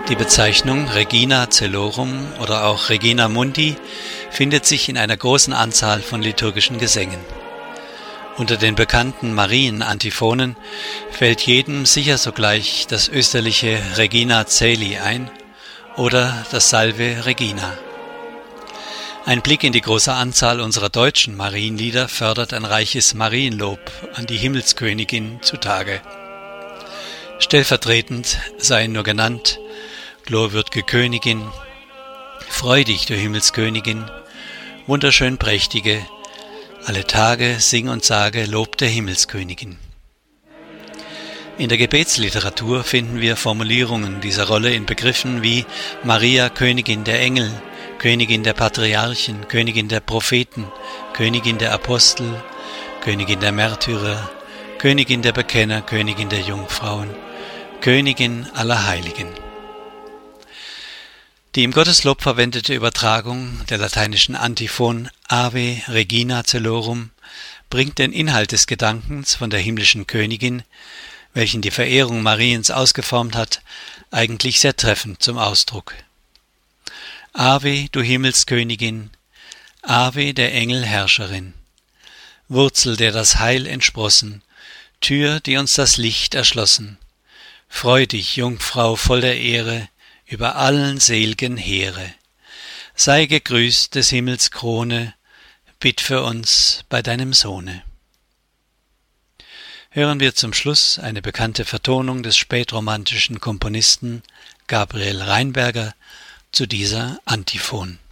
Die Bezeichnung Regina Coelorum oder auch Regina Mundi findet sich in einer großen Anzahl von liturgischen Gesängen. Unter den bekannten Marienantiphonen fällt jedem sicher sogleich das österliche Regina Caeli ein oder das Salve Regina. Ein Blick in die große Anzahl unserer deutschen Marienlieder fördert ein reiches Marienlob an die Himmelskönigin zutage. Stellvertretend seien nur genannt: Glorwürd'ge Königin, freu dich, du Himmelskönigin, wunderschön prächtige, alle Tage sing und sage Lob der Himmelskönigin. In der Gebetsliteratur finden wir Formulierungen dieser Rolle in Begriffen wie Maria, Königin der Engel, Königin der Patriarchen, Königin der Propheten, Königin der Apostel, Königin der Märtyrer, Königin der Bekenner, Königin der Jungfrauen, Königin aller Heiligen. Die im Gotteslob verwendete Übertragung der lateinischen Antiphon Ave Regina Coelorum bringt den Inhalt des Gedankens von der himmlischen Königin, welchen die Verehrung Mariens ausgeformt hat, eigentlich sehr treffend zum Ausdruck. Ave, du Himmelskönigin, Ave der Engel Herrscherin, Wurzel, der das Heil entsprossen, Tür, die uns das Licht erschlossen, freu dich, Jungfrau voll der Ehre, über allen sel'gen Heere. Sei gegrüßt des Himmels Krone, bitt für uns bei deinem Sohne. Hören wir zum Schluss eine bekannte Vertonung des spätromantischen Komponisten Gabriel Rheinberger zu dieser Antiphon.